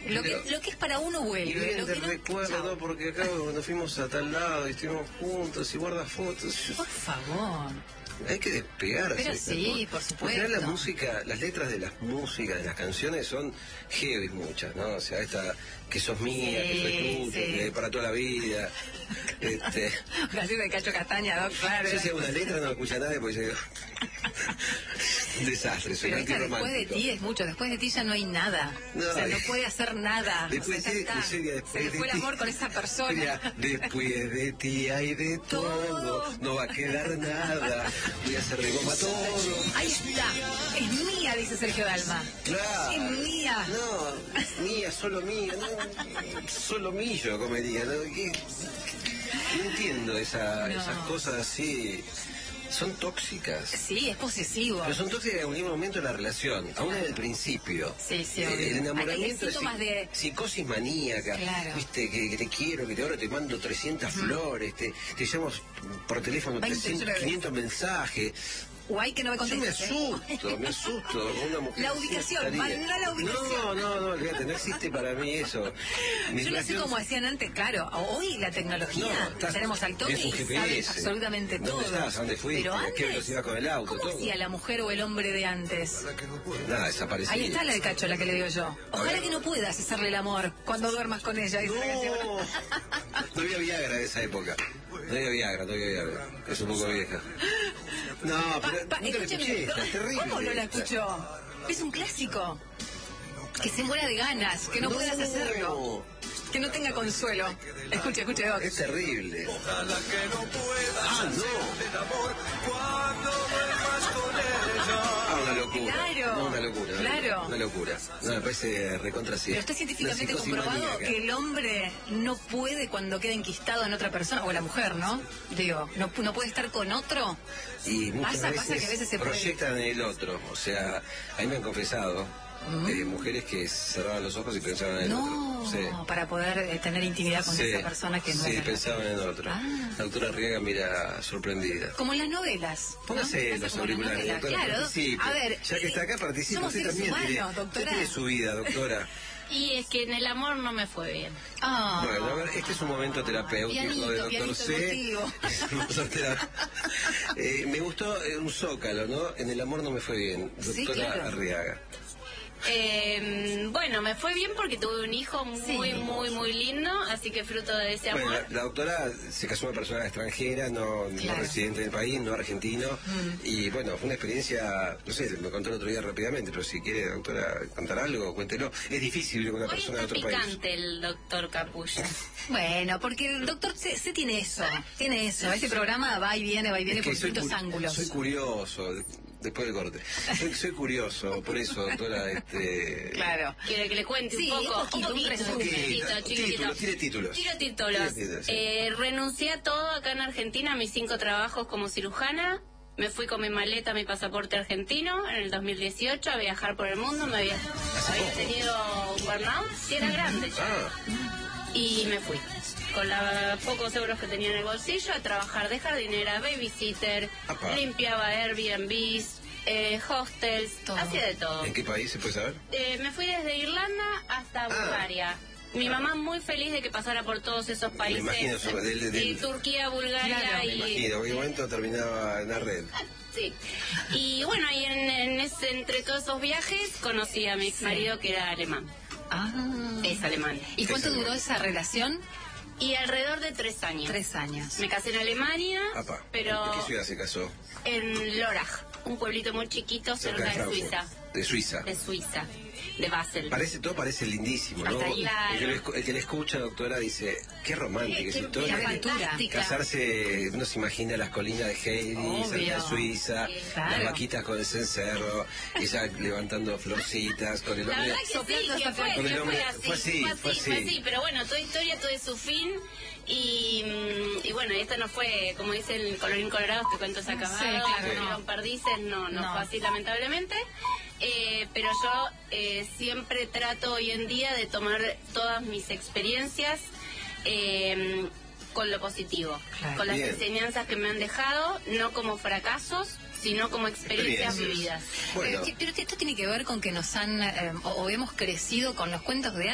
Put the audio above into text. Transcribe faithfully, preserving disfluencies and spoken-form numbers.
Lo que, lo que es para uno vuelve. Y bien, lo te que no, recuerdo, chao. porque acá cuando fuimos a tal lado y estuvimos juntos y guarda fotos. Por favor. Hay que despegarse. Pero sí, por supuesto. Porque la música, las letras de las músicas, de las canciones son heavy muchas, ¿no? O sea, esta, que sos mía, Sí, que soy tuya, sí. que para toda la vida. este, Canción de Cacho Castaña, Doc, claro. yo sé una letra, no la escucha nadie porque yo... Desastre, soy Pero esta después de antirromántico. ti es mucho, después de ti ya no hay nada. No, o sea, no eh, puede hacer nada. después o sea, de ya ti, está. Miseria, después Se le de fue el ti. amor con esa persona. Mira, después de ti hay de todo, Todo. no va a quedar nada, voy a hacer de goma todo. Ahí está. Es mía, dice Sergio Dalma. Claro. Es mía. No, mía, solo mía, no, solo mío comería, ¿no? ¿Qué? No entiendo esa, No. esas cosas así, son tóxicas. Sí, es posesivo. Pero son tóxicas en un momento de la relación, aún en el principio. Sí, sí, Eh, obvio. El enamoramiento Hay es síntomas de... psicosis maníaca. Claro. Viste, que, que te quiero, que te ahora te mando trescientas flores, te, te llamo por teléfono veinte trescientos, flores. quinientos mensajes. Guay que no me Yo me contestes. ¿eh? asusto, me asusto con una mujer. La así ubicación, estaría. mandá la ubicación. No, no, no, olvídate, no existe para mí eso. Mi Yo no sé relación- cómo decían antes, claro, hoy la tecnología, No, estás- tenemos al toque es un y G P saben S. absolutamente ¿Dónde todo. estás? ¿A dónde fuiste? Pero ¿A qué antes, velocidad con el auto? ¿cómo Todo. hacía la mujer o el hombre de antes? Nada, desapareció. Ahí está la de Cacho, la que le digo yo. Ojalá que no puedas hacerle el amor cuando duermas con ella. Dice la canción. No, no había Viagra en esa época. No había Viagra, no había Viagra. Es un poco vieja. No, Pa- pero pa- nunca la escúcheme, escuché, esta, es terrible. ¿cómo no la esta. escuchó? Es un clásico. Que se muera de ganas, que no, puedas hacerlo, que no tenga consuelo. Escuche, escuche, Doc. Es terrible. Ojalá que no puedas Ah, no. hacer el amor cuando duermas con ella. Ah, una locura. Claro, No, una locura. una claro. locura, Una locura. No, me parece recontra sí. Pero está científicamente Una psicosis comprobado maníaca. que el hombre no puede cuando queda enquistado en otra persona, o la mujer, ¿no? Digo, no, no puede estar con otro. Y muchas Pasa, veces, pasa que a veces se puede- proyectan en el otro. O sea, a mí me han confesado eh, mujeres que cerraban los ojos y pensaban en el No, otro. Sí. para poder eh, tener intimidad con Sí, esa persona que no sí, es la- pensaban en otro. Ah. La doctora Riega mira sorprendida. Como en las novelas. ¿no? Póngase Pasa los como en las auriculares, novelas, doctora, claro. participe. A ver, Ya que está acá, participe. somos Usted seres también humanos, tiene, usted doctora. tiene su vida, doctora. Y es que en el amor no me fue bien. Ah. Bueno, a ver, este es un momento terapéutico Pianito, de doctor pianito C. emotivo. Doctor Tera- eh, me gustó eh, un zócalo, ¿no? En el amor no me fue bien, doctora Sí, claro. Arriaga. Eh, bueno, me fue bien porque tuve un hijo muy, Sí. muy, muy lindo, así que fruto de ese Bueno, amor. la, la doctora se casó con una persona extranjera, no, no Claro. residente del país, no argentino, Mm. y bueno, fue una experiencia, no sé, me contó el otro día rápidamente, pero si quiere, doctora, contar algo, cuéntelo. Es difícil vivir con una Hoy persona de está otro país. picante el doctor Capullo. Bueno, porque el doctor C, C tiene eso, tiene eso. Este programa va y viene, va y viene Es que por soy, distintos cu- ángulos. soy curioso, de- después del corte. Soy, soy curioso, por eso, doctora, este... Claro. ¿Quiere que le cuente Sí, un poco? un poquito, un resumen. chiquitito, chiquitito. Títulos, tire títulos. Tiro títulos. Tire títulos, sí. Eh, renuncié a todo acá en Argentina, a mis cinco trabajos como cirujana. Me fui con mi maleta, mi pasaporte argentino en el dos mil dieciocho a viajar por el mundo. Me había, había tenido un burnout, sí, era grande ya. Ah, Y me fui. Con los pocos euros que tenía en el bolsillo a trabajar de jardinera, babysitter, Apa. limpiaba Airbnbs, eh, hostels, Todo. hacía de todo. ¿en qué país se puede saber? Eh, me fui desde Irlanda hasta Ah. Bulgaria. Mi mamá muy feliz de que pasara por todos esos países. imagino, eso, del- del- Y Turquía, Bulgaria Claro, Me y... imagino, en un momento terminaba en la red. Sí. Y bueno, y en, en ese, entre todos esos viajes conocí a mi ex marido que era alemán. Ah. Es alemán. ¿Y cuánto Es duró alemán. esa relación? Y alrededor de tres años. Tres años. Me casé en Alemania, Apa, pero ¿en qué ciudad se casó? en Lörrach, un pueblito muy chiquito cerca de Frankfurt. Suiza. De Suiza. De Suiza, de Basel. Parece, todo parece lindísimo, ¿no? Hasta ahí, claro. El que, le, escu- el que le escucha, doctora, dice, qué romántica Eh, esa qué- historia. qué fantástica. Casarse, uno se imagina las colinas de Heidi, Obvio. cerca de Suiza, Sí, claro. las vaquitas con el cencerro, ella levantando florcitas, con el La hombre... verdad que Soplando sí, que hasta fue, con el que hombre- fue así, fue así, fue así, fue fue así. así, pero bueno, toda historia tuvo su fin y, mm, y bueno, y esto no fue, como dice el colorín colorado, este cuento se ha acabado, Sí, claro, no. no. Con perdices, no, no, No. fue así lamentablemente, eh, pero yo eh, siempre trato hoy en día de tomar todas mis experiencias eh, con lo positivo, Claro. con las Bien. enseñanzas que me han dejado, no como fracasos, sino como experiencias Experiencias. vividas. Bueno. Pero, pero esto tiene que ver con que nos han, eh, o, o hemos crecido con los cuentos de